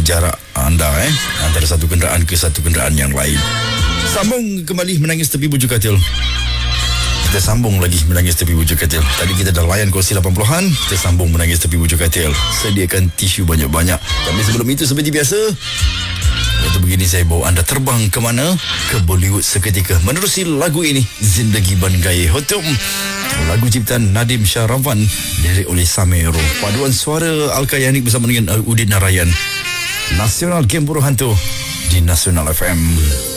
jarak anda antara satu kenderaan ke satu kenderaan yang lain. Sambung kembali Menangis Tepi Bujuk Katil. Kita sambung lagi Menangis Tepi Bujuk Katil. Tadi kita dah layan kongsi 80-an, kita sambung Menangis Tepi Bujuk Katil. Sediakan tisu banyak-banyak. Tapi sebelum itu, seperti biasa, waktu begini saya bawa anda terbang ke mana? Ke Bollywood seketika menerusi lagu ini, Zindagi Ban Gaye Hotum. Lagu ciptaan Nadim Shah Ramvan, lirik oleh Samero. Paduan suara Al-Kayanik bersama dengan Udin Narayan. Nasional Game Buruh Hantu di Nasional FM.